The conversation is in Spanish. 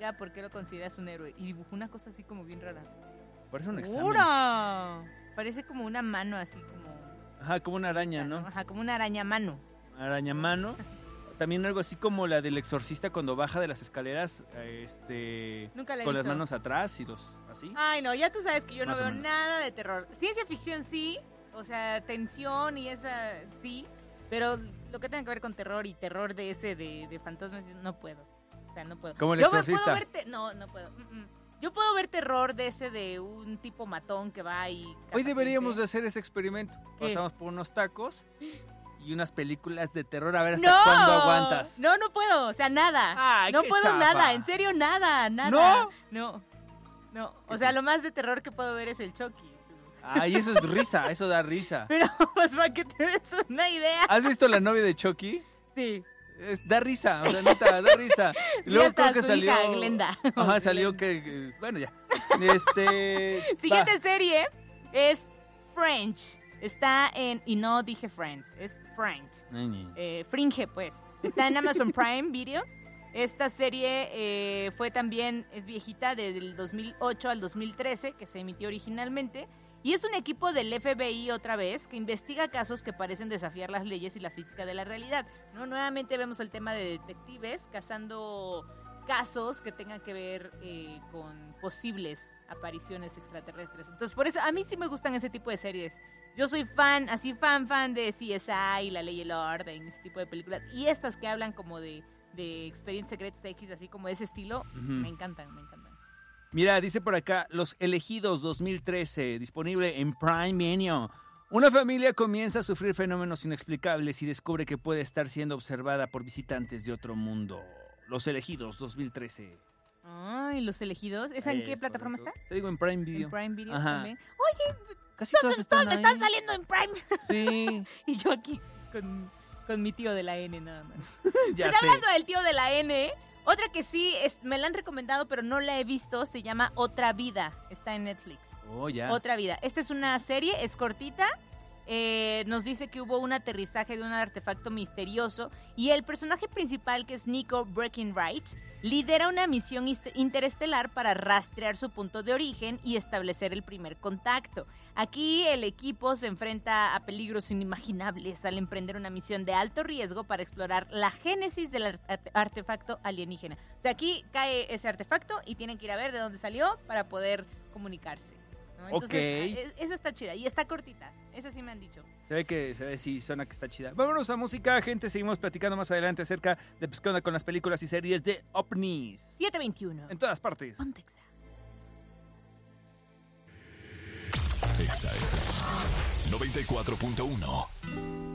explica por qué lo consideras un héroe. Y dibujó una cosa así como bien rara. Parece un examen. ¡Ura! Parece como una mano así como... Ajá, como una araña, ¿no? Ajá, como una araña mano. Arañamano. También algo así como la del exorcista cuando baja de las escaleras, Nunca la he con las visto. manos atrás y los así. Ay, no, ya tú sabes que yo no Más o veo menos. nada de terror. Ciencia ficción sí, o sea, tensión y esa sí, pero lo que tenga que ver con terror y terror de ese de fantasmas, no puedo. O sea, no puedo. Como el Yo exorcista. puedo ver no puedo. Yo puedo ver terror de ese de un tipo matón que va y... Hoy deberíamos de hacer ese experimento. ¿Qué? Pasamos por unos tacos y unas películas de terror a ver hasta ¡No! cuándo aguantas. No puedo, o sea, nada. Ay, no qué puedo chafa. nada, en serio, nada. ¿No? No. O sea, lo más de terror que puedo ver es el Chucky. Ay, eso es risa, eso da risa. Pero, pues, para que te des una idea. ¿Has visto La novia de Chucky? Sí. Da risa, o sea, neta, da risa. Y luego está creo que su salió. hija, Glenda. Ajá, salió que. Bueno, ya. Siguiente va. serie es Fringe. Está en... Y no dije Friends, es Fringe. Fringe, pues. Está en Amazon Prime Video. Esta serie fue también, es viejita, desde el 2008 al 2013, que se emitió originalmente. Y es un equipo del FBI otra vez que investiga casos que parecen desafiar las leyes y la física de la realidad. ¿No? Nuevamente vemos el tema de detectives cazando casos que tengan que ver con posibles apariciones extraterrestres. Entonces, por eso a mí sí me gustan ese tipo de series. Yo soy fan de CSI, La Ley y el Orden, ese tipo de películas. Y estas que hablan como de Expedientes Secretos X, así como de ese estilo, me encantan. Mira, dice por acá, Los Elegidos 2013, disponible en Prime Video. Una familia comienza a sufrir fenómenos inexplicables y descubre que puede estar siendo observada por visitantes de otro mundo. Los Elegidos 2013. Ay, Los Elegidos. ¿Esa en qué Es plataforma correcto. está? Te digo en Prime Video. En Prime Video Ajá. también. Oye, Casi todos todas me ahí. están saliendo en Prime. Sí, Y yo aquí con mi tío de la N nada más. ya Pues sé. hablando del tío de la N, otra que sí me la han recomendado, pero no la he visto, se llama Otra Vida. Está en Netflix. Oh, ya. Otra Vida. Esta es una serie, es cortita. Nos dice que hubo un aterrizaje de un artefacto misterioso y el personaje principal, que es Nico Breckenridge, lidera una misión interestelar para rastrear su punto de origen y establecer el primer contacto. Aquí el equipo se enfrenta a peligros inimaginables al emprender una misión de alto riesgo para explorar la génesis del artefacto alienígena. O sea, aquí cae ese artefacto y tienen que ir a ver de dónde salió para poder comunicarse, ¿no? Entonces, esa está chida y está cortita. Esa sí me han dicho. Se ve, sí, suena que está chida. Vámonos a música, gente. Seguimos platicando más adelante acerca de pues, qué onda con las películas y series de OVNIs. 721. En todas partes. Pontexa. Exa FM 94.1.